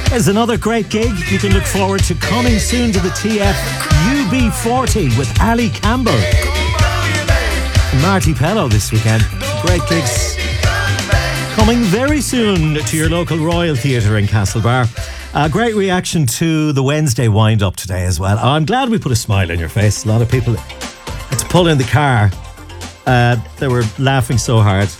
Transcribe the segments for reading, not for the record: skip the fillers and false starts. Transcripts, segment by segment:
There's another great gig you can look forward to coming soon to the TF UB40 with Ali Campbell and Marty Pello this weekend. Great gigs coming very soon to your local Royal Theatre in Castlebar. Great reaction to the Wednesday wind-up today as well. I'm glad we put a smile on your face. A lot of people had to pull in the car. They were laughing so hard.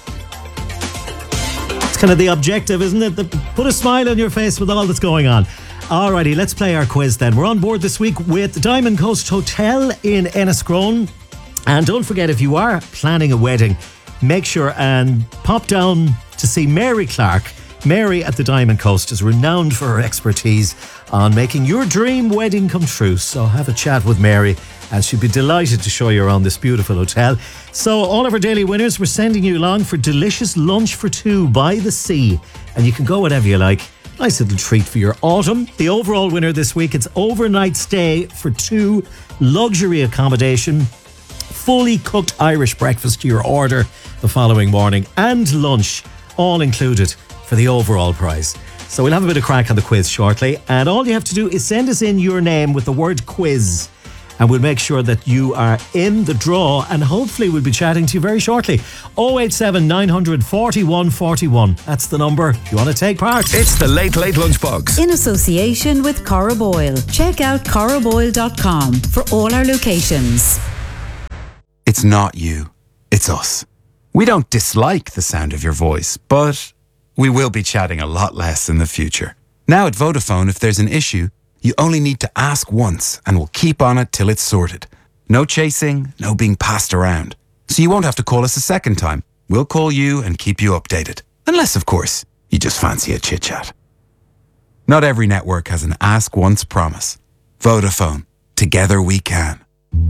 It's kind of the objective, isn't it? Put a smile on your face with all that's going on. Alrighty, let's play our quiz then. We're on board this week with Diamond Coast Hotel in Enniscrone. And don't forget, if you are planning a wedding, make sure and pop down to see Mary Clark. Mary at the Diamond Coast is renowned for her expertise on making your dream wedding come true. So have a chat with Mary and she'd be delighted to show you around this beautiful hotel. So all of our daily winners, we're sending you along for delicious lunch for two by the sea. And you can go whatever you like. Nice little treat for your autumn. The overall winner this week, it's overnight stay for two, luxury accommodation, fully cooked Irish breakfast to your order the following morning, and lunch, all included for the overall prize. So we'll have a bit of crack on the quiz shortly, and all you have to do is send us in your name with the word quiz, and we'll make sure that you are in the draw, and hopefully we'll be chatting to you very shortly. 087 900 41 41. That's the number if you want to take part. It's the Late Late Lunchbox in association with Corraboyle. Check out corraboyle.com for all our locations. It's not you, it's us. We don't dislike the sound of your voice, but we will be chatting a lot less in the future. Now at Vodafone, if there's an issue, you only need to ask once and we'll keep on it till it's sorted. No chasing, no being passed around. So you won't have to call us a second time. We'll call you and keep you updated. Unless, of course, you just fancy a chit-chat. Not every network has an ask once promise. Vodafone. Together we can.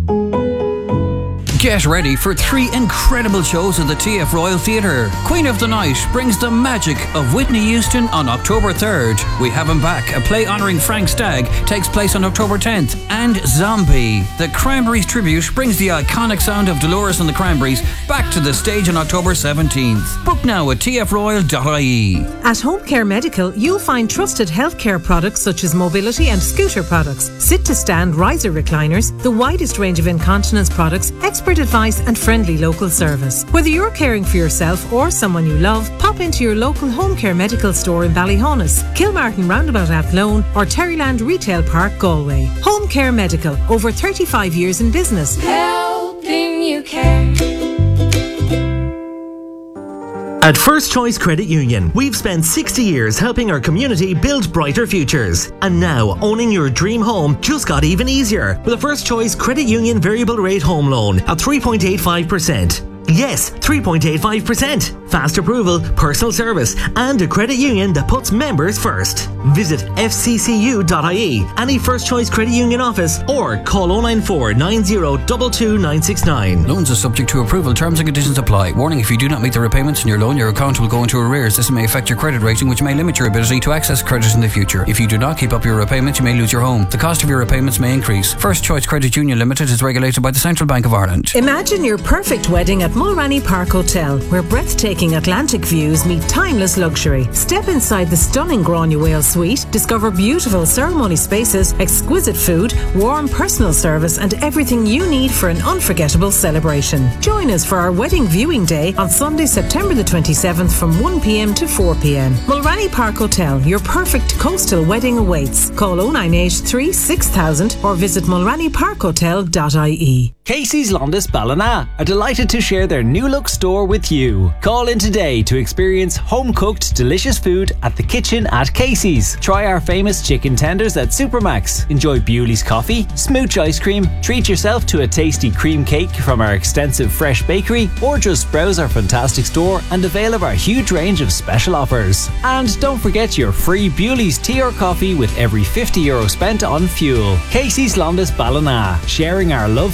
Get ready for 3 incredible shows at the TF Royal Theatre. Queen of the Night brings the magic of Whitney Houston on October 3rd. We Have Him Back, a play honouring Frank Stagg, takes place on October 10th. And Zombie, the Cranberries tribute, brings the iconic sound of Dolores and the Cranberries back to the stage on October 17th. Book now at tfroyal.ie. At Home Care Medical, you'll find trusted healthcare products such as mobility and scooter products, sit-to-stand riser recliners, the widest range of incontinence products, expert advice and friendly local service. Whether you're caring for yourself or someone you love, pop into your local Home Care Medical store in Ballyhonus, Kilmartin Roundabout Athlone or Terryland Retail Park, Galway. Home Care Medical, over 35 years in business. Helping you care. At First Choice Credit Union, we've spent 60 years helping our community build brighter futures. And now, owning your dream home just got even easier with a First Choice Credit Union variable rate home loan at 3.85%. Yes, 3.85%. Fast approval, personal service, and a credit union that puts members first. Visit fccu.ie, any First Choice Credit Union office, or call 094 90 22 969. Loans are subject to approval. Terms and conditions apply. Warning, if you do not meet the repayments on your loan, your account will go into arrears. This may affect your credit rating, which may limit your ability to access credit in the future. If you do not keep up your repayments, you may lose your home. The cost of your repayments may increase. First Choice Credit Union Limited is regulated by the Central Bank of Ireland. Imagine your perfect wedding at Mulranny Park Hotel, where breathtaking Atlantic views meet timeless luxury. Step inside the stunning Granuaile suite, discover beautiful ceremony spaces, exquisite food, warm personal service, and everything you need for an unforgettable celebration. Join us for our wedding viewing day on Sunday, September the 27th from 1 p.m. to 4 p.m. Mulranny Park Hotel, your perfect coastal wedding awaits. Call 0983 6000 or visit mulrannyparkhotel.ie. Casey's Londis Ballina are delighted to share their new look store with you. Call in today to experience home-cooked delicious food at the kitchen at Casey's. Try our famous chicken tenders at Supermax. Enjoy Bewley's coffee, smooch ice cream, treat yourself to a tasty cream cake from our extensive fresh bakery, or just browse our fantastic store and avail of our huge range of special offers. And don't forget your free Bewley's tea or coffee with every €50 spent on fuel. Casey's Londis Ballina, sharing our love for food.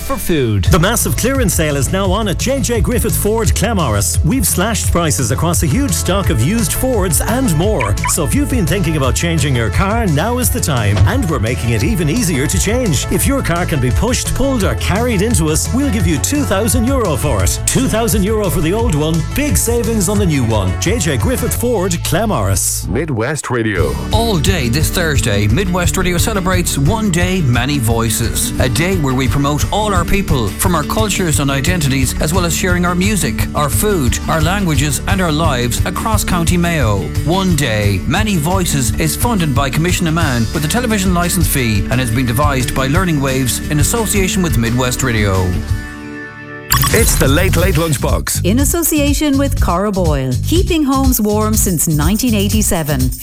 food. The massive clearance sale is now on at JJ Griffith Ford Clamorris. We've slashed prices across a huge stock of used Fords and more. So if you've been thinking about changing your car, now is the time. And we're making it even easier to change. If your car can be pushed, pulled or carried into us, we'll give you €2,000 for it. €2,000 for the old one, big savings on the new one. JJ Griffith Ford Clamorris. Midwest Radio. All day this Thursday, Midwest Radio celebrates One Day, Many Voices. A day where we promote all our people from our cultures and identities, as well as sharing our music, our food, our languages and our lives across County Mayo. One Day, Many Voices is funded by Commission Amman with a television licence fee and has been devised by Learning Waves in association with Midwest Radio. It's the Late Late Lunchbox. In association with Cara Boyle, keeping homes warm since 1987.